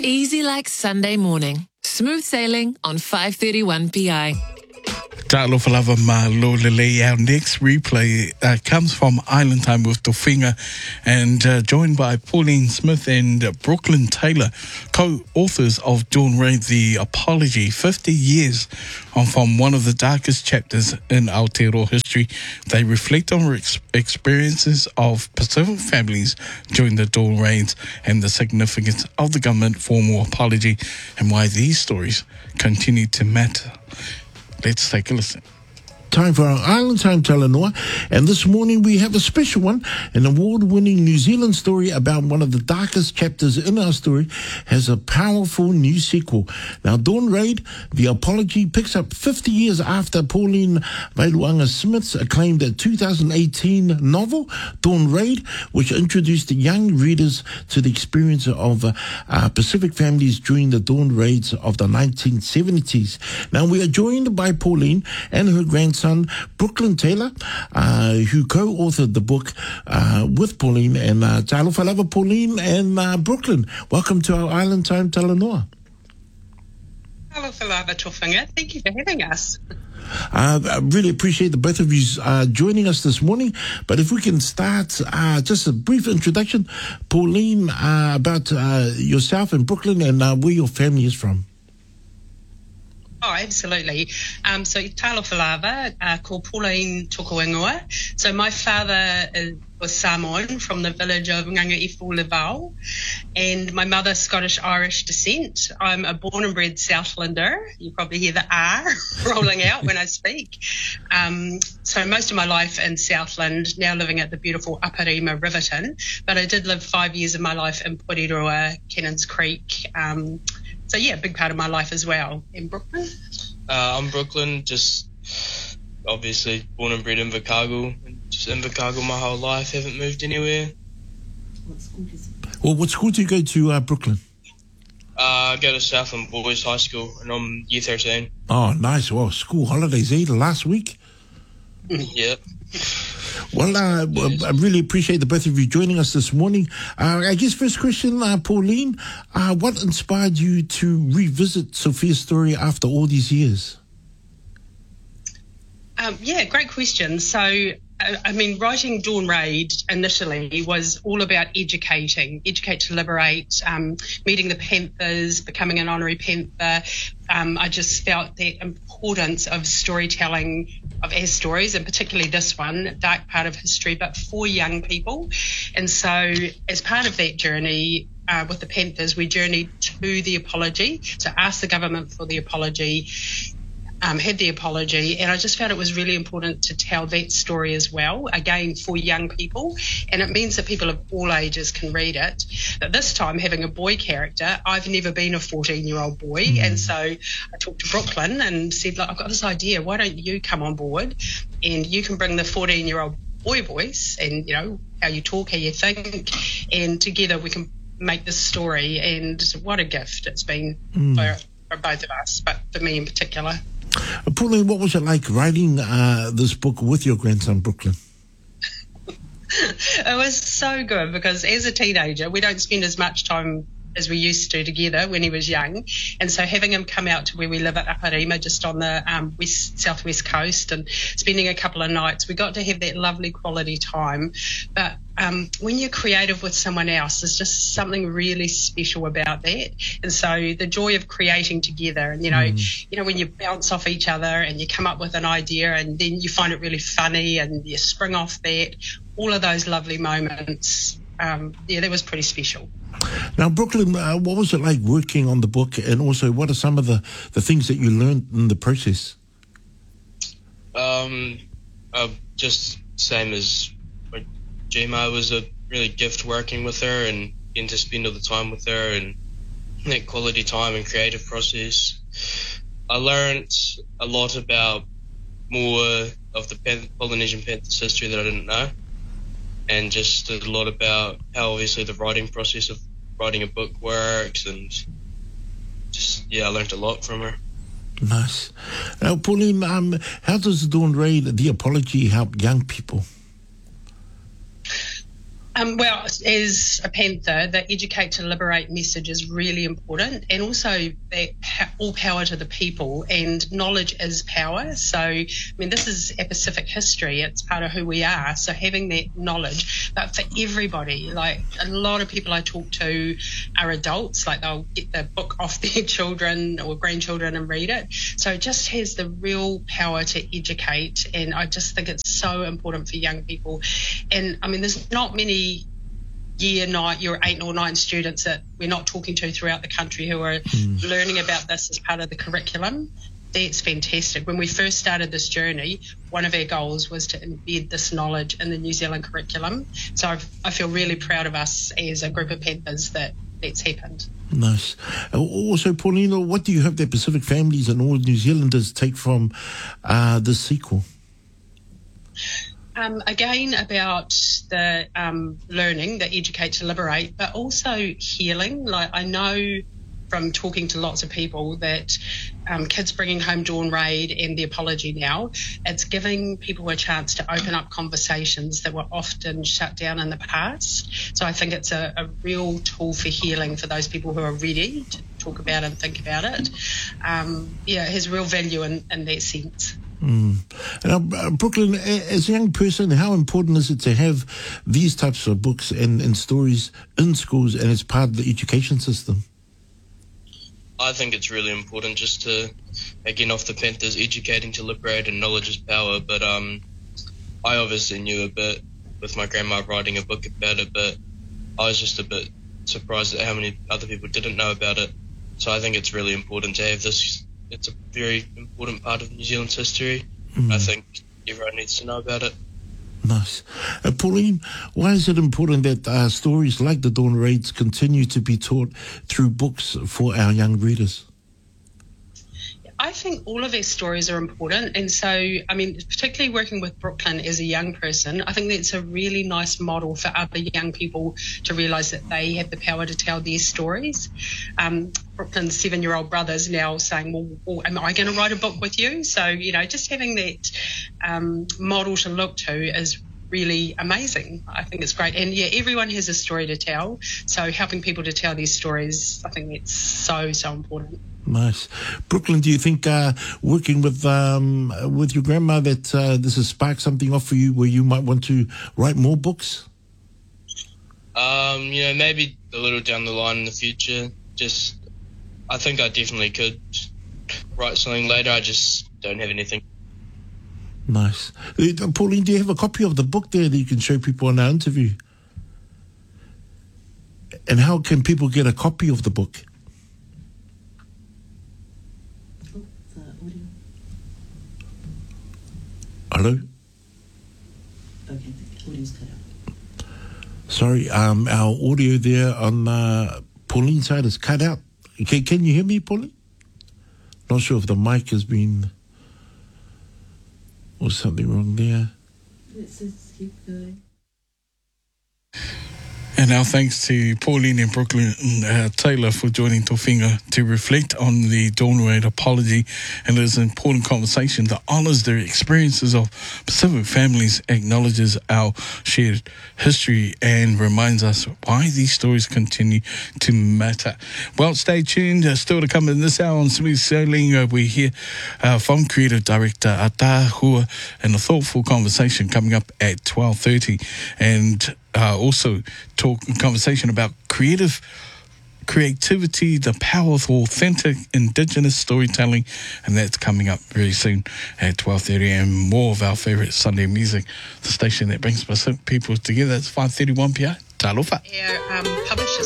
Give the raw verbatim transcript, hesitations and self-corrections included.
Easy like Sunday morning. Smooth sailing on five thirty-one P I. Talofa lava ma lo lele. Our next replay uh, comes from Island Time with Tofinga, and uh, joined by Pauline Smith and uh, Brooklyn Taylor, co-authors of Dawn Raid, The Apology, fifty years on from one of the darkest chapters in Aotearoa history. They reflect on ex- experiences of Pacific families during the Dawn Raids and the significance of the government formal apology and why these stories continue to matter. Let's take a listen. Time for our Island Time Talanoa, and this morning we have a special one. An award-winning New Zealand story about one of the darkest chapters in our story has a powerful new sequel. Now, Dawn Raid, The Apology, picks up fifty years after Pauline Vailuanga Smith's acclaimed two thousand eighteen novel, Dawn Raid, which introduced young readers to the experience of uh, uh, Pacific families during the Dawn Raids of the nineteen seventies. Now, we are joined by Pauline and her grandson, Brooklyn Taylor, uh, who co-authored the book uh, with Pauline, and uh, talofa lava Pauline and uh, Brooklyn. Welcome to our Island Time Talanoa. Talofa lava Tofinga. Thank you for having us. Uh, I really appreciate the both of you uh, joining us this morning. But if we can start, uh, just a brief introduction, Pauline, uh, about uh, yourself and Brooklyn and uh, where your family is from. Oh, absolutely. Um, so, talofa lava, uh, called Pauline Tokoingoa. So, my father is, was Samoan from the village of Ngangaifu Leval, and my mother Scottish-Irish descent. I'm a born and bred Southlander. You probably hear the R rolling out when I speak. Um, so, most of my life in Southland, now living at the beautiful Aparima, Riverton, but I did live five years of my life in Porirua, Cannons Creek. Um, So, yeah, a big part of my life as well. In Brooklyn? Uh, I'm Brooklyn, just obviously born and bred in Invercargill. Just in Invercargill my whole life, haven't moved anywhere. Well, what school do you go to, uh, Brooklyn? Uh, I go to Southland Boys High School, and I'm year thirteen. Oh, nice. Well, school holidays, eh, the last week? Yep. Well, uh, I really appreciate the both of you joining us this morning. Uh, I guess first question, uh, Pauline, uh, what inspired you to revisit Sophia's story after all these years? Um, yeah, great question. So, uh, I mean, writing Dawn Raid initially was all about educating, educate to liberate, um, meeting the Panthers, becoming an honorary Panther. Um, I just felt the importance of storytelling of our stories, and particularly this one, dark part of history, but for young people. And so as part of that journey uh, with the Panthers, we journeyed to the apology, to ask the government for the apology, Um, had the apology, and I just found it was really important to tell that story as well, again, for young people, and it means that people of all ages can read it. But this time, having a boy character, I've never been a fourteen-year-old boy, mm. and so I talked to Brooklyn and said, look, I've got this idea, why don't you come on board, and you can bring the fourteen-year-old boy voice, and, you know, how you talk, how you think, and together we can make this story, and what a gift it's been mm. for, for both of us, but for me in particular. Pauline, what was it like writing uh, this book with your grandson, Brooklyn? It was so good because as a teenager, we don't spend as much time as we used to together when he was young. And so having him come out to where we live at Aparima, just on the um, west southwest coast, and spending a couple of nights, we got to have that lovely quality time. But um, when you're creative with someone else, there's just something really special about that. And so the joy of creating together, and, you know, mm. you know, when you bounce off each other and you come up with an idea and then you find it really funny and you spring off that, all of those lovely moments, um, yeah, that was pretty special. Now, Brooklyn, uh, what was it like working on the book, and also what are some of the, the things that you learned in the process? Um, uh, just same as like Gma, was a really gift working with her and getting to spend all the time with her and that quality time and creative process. I learned a lot about more of the Pan- Polynesian Panthers history that I didn't know, and just a lot about how obviously the writing process of writing a book works, and just, yeah, I learned a lot from her. Nice. Now, Pauline, um, how does Dawn Raid, The Apology, help young people? Um, well, as a Panther, the educate to liberate message is really important, and also that all power to the people, and knowledge is power. So, I mean, this is a Pacific history. It's part of who we are. So having that knowledge, but for everybody, like a lot of people I talk to are adults, like they'll get the book off their children or grandchildren and read it. So it just has the real power to educate, and I just think it's so important for young people. And I mean, there's not many year nine, year eight or nine students that we're not talking to throughout the country who are mm. learning about this as part of the curriculum. That's fantastic. When we first started this journey, one of our goals was to embed this knowledge in the New Zealand curriculum. So I've, I feel really proud of us as a group of Panthers that that's happened. Nice. Also, Paulina, what do you hope that Pacific families and all New Zealanders take from uh, this sequel? Um, again, about the um, learning, the educate to liberate, but also healing. Like I know from talking to lots of people that um, kids bringing home Dawn Raid and the apology now, it's giving people a chance to open up conversations that were often shut down in the past. So I think it's a, a real tool for healing for those people who are ready to talk about it and think about it. Um, yeah, it has real value in, in that sense. Mm. And uh, Brooklyn, as a young person, how important is it to have these types of books and, and stories in schools and as part of the education system? I think it's really important just to, again, off the Panthers, educating to liberate and knowledge is power. But um, I obviously knew a bit with my grandma writing a book about it, but I was just a bit surprised at how many other people didn't know about it. So I think it's really important to have this. It's a very important part of New Zealand's history. Mm. I think everyone needs to know about it. Nice. Uh, Pauline, why is it important that uh, stories like the Dawn Raids continue to be taught through books for our young readers? I think all of their stories are important. And so, I mean, particularly working with Brooklyn as a young person, I think that's a really nice model for other young people to realise that they have the power to tell their stories. Um, Brooklyn's seven-year-old brother's now saying, well, well am I going to write a book with you? So, you know, just having that um, model to look to is really amazing. I think it's great. And, yeah, everyone has a story to tell. So helping people to tell their stories, I think that's so, so important. Nice. Brooklyn, do you think uh, working with um, with your grandma that uh, this has sparked something off for you where you might want to write more books? Um, you know, maybe a little down the line in the future. Just, I think I definitely could write something later. I just don't have anything. Nice. Uh, Pauline, do you have a copy of the book there that you can show people in our interview? And how can people get a copy of the book? Hello? Okay, the audio's cut out. Sorry, um, our audio there on uh, Pauline's side is cut out. Okay, can you hear me, Pauline? Not sure if the mic has been... or something wrong there. It says keep going. And our thanks to Pauline and Brooklyn uh, Taylor for joining Tofinga to reflect on the Dawn Raid apology. And it is an important conversation that honours the experiences of Pacific families, acknowledges our shared history and reminds us why these stories continue to matter. Well, stay tuned. Uh, still to come in this hour on Smooth Sailing, uh, we hear uh, from creative director Ata Hua and a thoughtful conversation coming up at twelve thirty. And Uh, also talk conversation about creative creativity, the power of authentic Indigenous storytelling, and that's coming up very soon at twelve thirty. And more of our favourite Sunday music, the station that brings Pacific people together. It's five thirty-one p m. Talofa. Our um, publishers